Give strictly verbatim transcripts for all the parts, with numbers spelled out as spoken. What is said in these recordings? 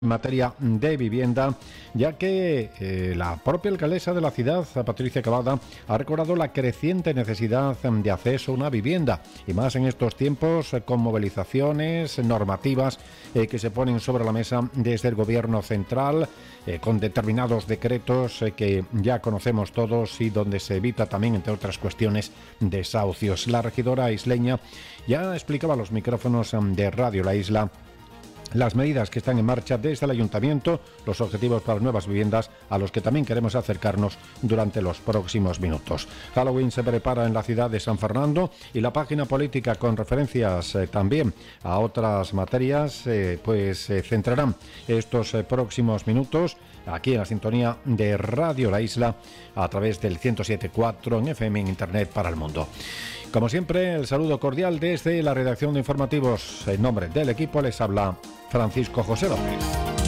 en materia de vivienda, ya que eh, la propia alcaldesa de la ciudad, Patricia Cavada, ha recordado la creciente necesidad de acceso a una vivienda, y más en estos tiempos eh, con movilizaciones normativas eh, que se ponen sobre la mesa desde el gobierno central, eh, con determinados decretos eh, que ya conocemos todos y donde se evita también, entre otras cuestiones, desahucios. La regidora isleña ya explicaba a los micrófonos de Radio La Isla las medidas que están en marcha desde el ayuntamiento, los objetivos para las nuevas viviendas a los que también queremos acercarnos durante los próximos minutos. Halloween se prepara en la ciudad de San Fernando y la página política, con referencias eh, también a otras materias, eh, pues se eh, centrarán estos eh, próximos minutos aquí en la sintonía de Radio La Isla a través del ciento siete punto cuatro en F M, en Internet para el mundo. Como siempre, el saludo cordial desde la redacción de informativos. En nombre del equipo les habla Francisco José López.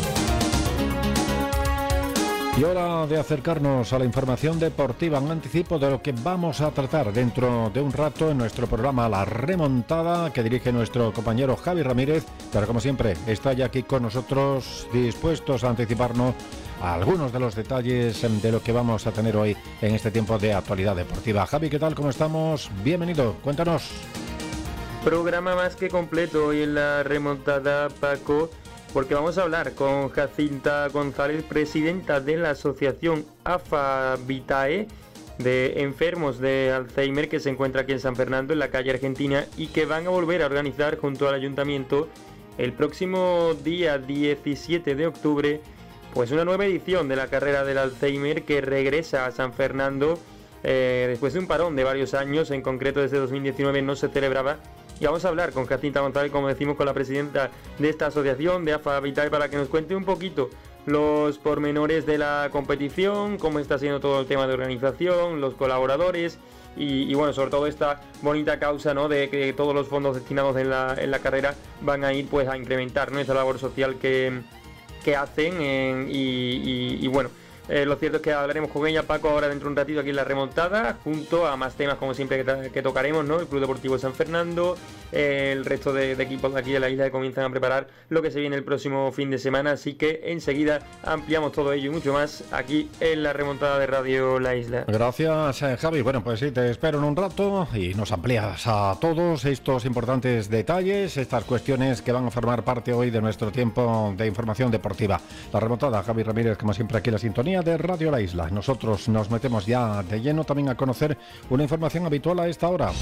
Y hora de acercarnos a la información deportiva, un anticipo de lo que vamos a tratar dentro de un rato en nuestro programa La Remontada, que dirige nuestro compañero Javi Ramírez, pero como siempre está ya aquí con nosotros, dispuestos a anticiparnos a algunos de los detalles de lo que vamos a tener hoy en este tiempo de actualidad deportiva. Javi, ¿qué tal? ¿Cómo estamos? Bienvenido, cuéntanos. Programa más que completo hoy en La Remontada, Paco, porque vamos a hablar con Jacinta González, presidenta de la asociación AFA-Vitae de enfermos de Alzheimer, que se encuentra aquí en San Fernando, en la calle Argentina, y que van a volver a organizar junto al ayuntamiento el próximo día diecisiete de octubre pues una nueva edición de la carrera del Alzheimer, que regresa a San Fernando eh, después de un parón de varios años. En concreto desde dos mil diecinueve no se celebraba. Y vamos a hablar con Jacinta González, como decimos, con la presidenta de esta asociación de AFA-Vitae, para que nos cuente un poquito los pormenores de la competición, cómo está siendo todo el tema de organización, los colaboradores y, y bueno, sobre todo esta bonita causa, ¿no?, de que todos los fondos destinados en la, en la carrera van a ir pues a incrementar, ¿no?, esa labor social que, que hacen en, y, y, y bueno. Eh, lo cierto es que hablaremos con ella, Paco, ahora dentro de un ratito aquí en La Remontada, junto a más temas como siempre que, que tocaremos, ¿no? El Club Deportivo San Fernando, eh, el resto de, de equipos de aquí de la isla que comienzan a preparar lo que se viene el próximo fin de semana, así que enseguida ampliamos todo ello y mucho más aquí en La Remontada de Radio La Isla. Gracias, eh, Javi. Bueno, pues sí, te espero en un rato y nos amplías a todos estos importantes detalles, estas cuestiones que van a formar parte hoy de nuestro tiempo de información deportiva. La Remontada, Javi Ramírez, como siempre aquí en la sintonía de Radio La Isla. Nosotros nos metemos ya de lleno también a conocer una información habitual a esta hora.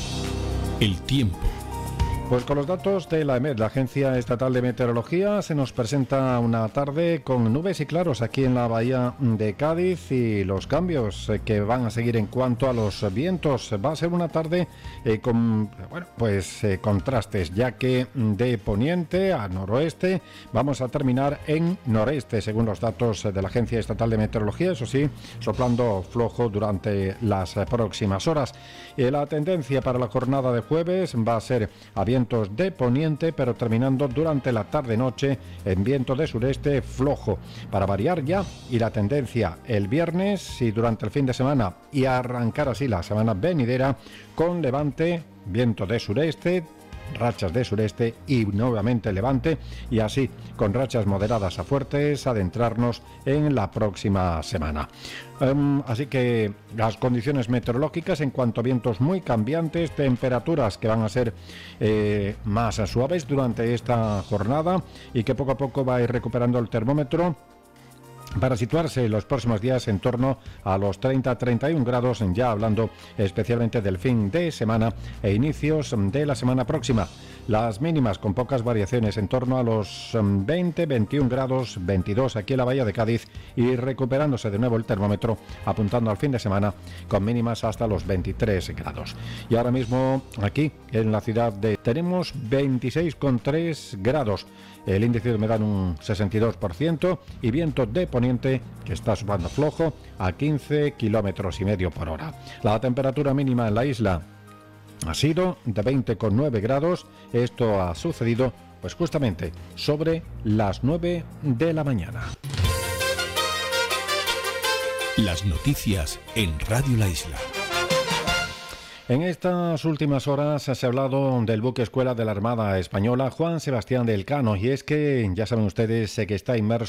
El tiempo. Pues con los datos de la E M E T, la Agencia Estatal de Meteorología, se nos presenta una tarde con nubes y claros aquí en la bahía de Cádiz, y los cambios que van a seguir en cuanto a los vientos. Va a ser una tarde eh, con bueno, pues eh, contrastes, ya que de poniente a noroeste vamos a terminar en noreste, según los datos de la Agencia Estatal de Meteorología, eso sí, soplando flojo durante las próximas horas. Eh, la tendencia para la jornada de jueves va a ser a vientos de poniente, pero terminando durante la tarde-noche en viento de sureste flojo, para variar ya, y la tendencia el viernes y durante el fin de semana, y arrancar así la semana venidera con levante, viento de sureste, rachas de sureste y nuevamente levante, y así con rachas moderadas a fuertes adentrarnos en la próxima semana. Um, así que las condiciones meteorológicas en cuanto a vientos muy cambiantes, temperaturas que van a ser eh, más suaves durante esta jornada y que poco a poco va a ir recuperando el termómetro, para situarse en los próximos días en torno a los treinta a treinta y un grados, ya hablando especialmente del fin de semana e inicios de la semana próxima. Las mínimas con pocas variaciones en torno a los veinte, veintiún grados, veintidós aquí en la bahía de Cádiz, y recuperándose de nuevo el termómetro apuntando al fin de semana con mínimas hasta los veintitrés grados. Y ahora mismo aquí en la ciudad de tenemos veintiséis coma tres grados, el índice de humedad un sesenta y dos por ciento y viento de poniente que está soplando flojo a quince kilómetros y medio por hora. La temperatura mínima en la isla ha sido de veinte coma nueve grados. Esto ha sucedido pues justamente sobre las nueve de la mañana. Las noticias en Radio La Isla. En estas últimas horas se ha hablado del buque escuela de la Armada Española, Juan Sebastián del Cano, y es que ya saben ustedes que está inmerso